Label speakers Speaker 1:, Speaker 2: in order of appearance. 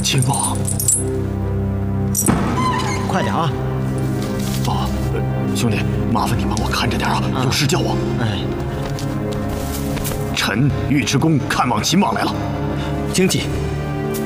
Speaker 1: 秦王，
Speaker 2: 快点啊！
Speaker 1: 啊，兄弟，麻烦你帮我看着点啊，有事叫我。
Speaker 2: 哎，
Speaker 1: 臣尉迟恭看望秦王来了。
Speaker 2: 经济，